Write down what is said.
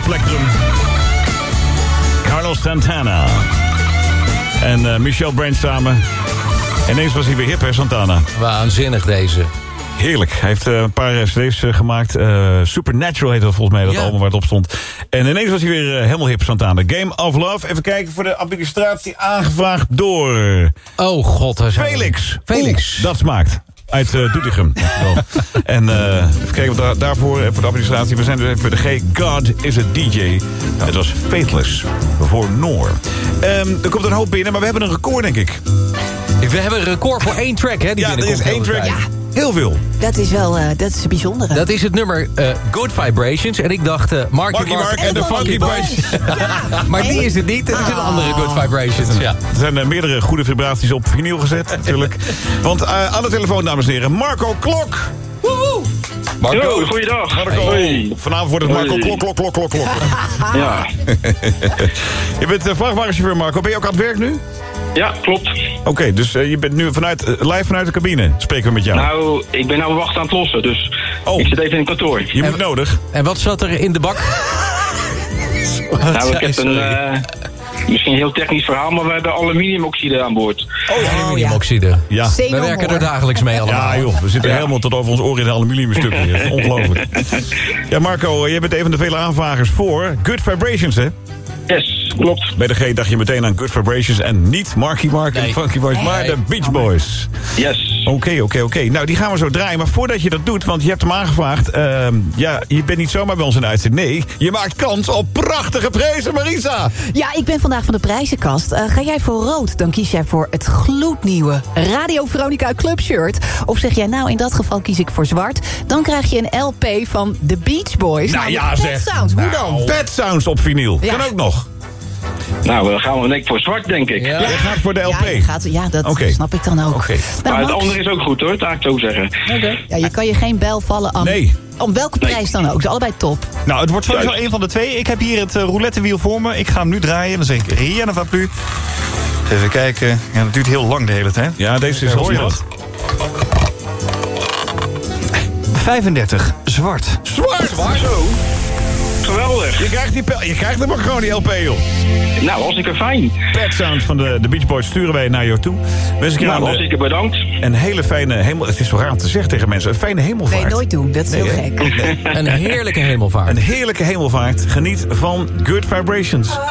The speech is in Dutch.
Plectrum. Carlos Santana. En Michelle Branch samen. Ineens was hij weer hip, hè, Santana? Waanzinnig deze. Heerlijk. Hij heeft een paar cd's gemaakt. Supernatural heette dat volgens mij, dat album waar het op stond. En ineens was hij weer helemaal hip, Santana. Game of Love. Even kijken voor de administratie. Aangevraagd door... Oh god, daar zijn Felix. Felix. Dat smaakt. Uit Doetinchem. En even kijken, daarvoor voor de administratie. We zijn dus even bij de G. God is a DJ. Het was Faithless voor Noor. Er komt een hoop binnen, maar we hebben een record, denk ik. We hebben een record voor 1 track, hè? Die ja, er is 1 track. Ja. Heel veel. Dat is wel, dat is het bijzondere. Dat is het nummer Good Vibrations. En ik dacht Marky Mark en de Funky Bunch. Ja. Maar die is het niet. Het is een andere Good Vibrations. Ja. Er zijn meerdere goede vibraties op vinyl gezet, natuurlijk. Want aan de telefoon, dames en heren, Marco Klok. Woehoe! Marco, goeiedag. Marco. Hoi. Vanavond wordt het Marco Klok. Ja. Je bent vrachtwagenchauffeur, Marco. Ben je ook aan het werk nu? Ja, klopt. Oké, dus je bent nu live vanuit de cabine. Spreken we met jou. Nou, ik ben nou wachten aan het lossen, dus ik zit even in het kantoor. Je moet nodig. En wat zat er in de bak? Nou, ik heb een... misschien een heel technisch verhaal, maar we hebben aluminiumoxide aan boord. Aluminiumoxide. Ja. We werken er dagelijks mee allemaal. Ja joh, we zitten helemaal tot over ons oren in de aluminiumstukken. Dat is ongelooflijk. Ja, Marco, jij bent een van de vele aanvragers voor Good Vibrations, hè? Yes, klopt. Bij de G dacht je meteen aan Good Vibrations en niet Marky Mark en Funky Boys, maar de Beach Boys. Yes. Oké. Nou, die gaan we zo draaien. Maar voordat je dat doet, want je hebt hem aangevraagd... je bent niet zomaar bij ons in de uitzending. Nee, je maakt kans op prachtige prijzen, Marisa. Ja, ik ben vandaag van de prijzenkast. Ga jij voor rood, dan kies jij voor het gloednieuwe Radio Veronica clubshirt. Of zeg jij nou, in dat geval kies ik voor zwart. Dan krijg je een LP van de Beach Boys. Nou ja, Pet Sounds, hoe dan? Pet Sounds op vinyl. Ja. Kan ook nog. Nou, dan gaan we denk ik voor zwart, denk ik. Ja. Jij gaat voor de LP? Ja, dat snap ik dan ook. Okay. Nou, maar het andere is ook goed, hoor. Dat ga ik zo zeggen. Okay. Ja, je kan je geen bel vallen aan... Nee. Om welke prijs dan ook. Ze zijn allebei top. Nou, het wordt sowieso een van de twee. Ik heb hier het roulettewiel voor me. Ik ga hem nu draaien. Dan zeg ik Rien ne va plus. Even kijken. Ja, dat duurt heel lang de hele tijd. Ja, deze is hoor je dat? 35. Zwart. Zwart? Zo. Geweldig. Je krijgt hem ook gewoon, die LP, joh. Nou, hartstikke fijn. Pet Sound van de Beach Boys sturen wij naar jou toe. Nou, hartstikke bedankt. Een hele fijne hemel... Het is zo raar om te zeggen tegen mensen. Een fijne hemelvaart. Nee, nooit doen. Dat is heel gek. Een heerlijke hemelvaart. Een heerlijke hemelvaart. Geniet van Good Vibrations.